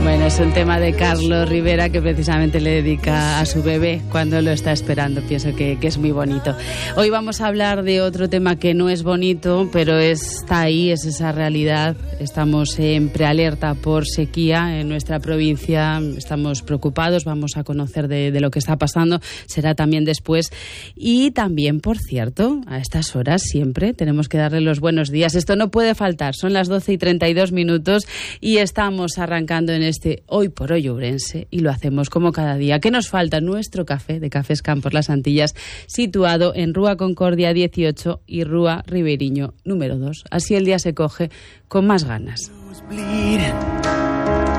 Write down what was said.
Bueno, es un tema de Carlos Rivera que precisamente le dedica a su bebé cuando lo está esperando. Pienso que es muy bonito. Hoy vamos a hablar de otro tema que no es bonito, pero está ahí, es esa realidad. Estamos en prealerta por sequía en nuestra provincia. Estamos preocupados, vamos a conocer de lo que está pasando. Será también después. Y también, por cierto, a estas horas siempre tenemos que darle los buenos días. Esto no puede faltar. Son las 12:32 y estamos arrancando en este Hoy por Hoy Ourense y lo hacemos como cada día. ¿Qué nos falta? Nuestro café de Cafés Campos Las Antillas, situado en Rúa Concordia 18 y Rúa Ribeiriño número 2. Así el día se coge con más ganas.